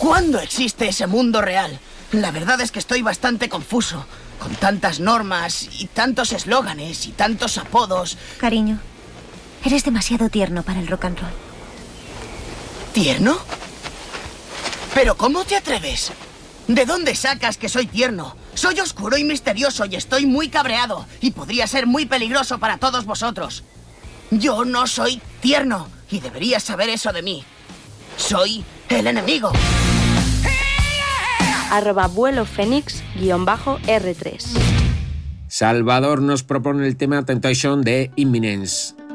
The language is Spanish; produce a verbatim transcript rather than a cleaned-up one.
¿Cuándo existe ese mundo real? La verdad es que estoy bastante confuso. Con tantas normas y tantos eslóganes y tantos apodos. Cariño, eres demasiado tierno para el rock and roll. ¿Tierno? ¿Pero cómo te atreves? ¿De dónde sacas que soy tierno? Soy oscuro y misterioso y estoy muy cabreado. Y podría ser muy peligroso para todos vosotros. Yo no soy tierno y deberías saber eso de mí. Soy el enemigo. Arroba vuelo fénix guión bajo R tres. Salvador nos propone el tema Temptation de Imminence.